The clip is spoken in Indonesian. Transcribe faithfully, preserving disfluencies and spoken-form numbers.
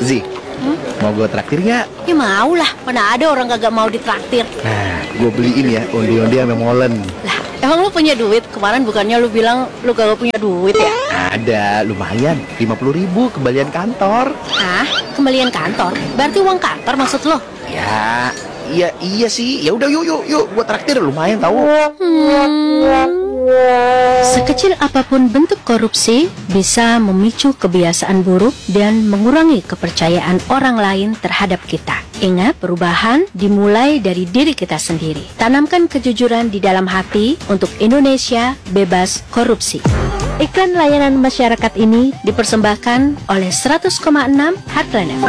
Zi, hmm? mau gue traktir nggak? Ya mau lah, mana ada orang kagak mau ditraktir. Nah, gue beliin ya ondi-ondi sama molen. Lah, emang lu punya duit? Kemarin bukannya lu bilang lu kagak punya duit ya? Ada, lumayan, lima puluh ribu kembalian kantor. Hah? Kembalian kantor? Berarti uang kantor maksud lo? Ya, iya iya sih. Ya udah yuk yuk yuk, gue traktir lumayan tahu. Hmm. Sekecil apapun bentuk korupsi bisa memicu kebiasaan buruk dan mengurangi kepercayaan orang lain terhadap kita. Ingat, perubahan dimulai dari diri kita sendiri. Tanamkan kejujuran di dalam hati untuk Indonesia bebas korupsi. Iklan layanan masyarakat ini dipersembahkan oleh seratus koma enam Heartland F M.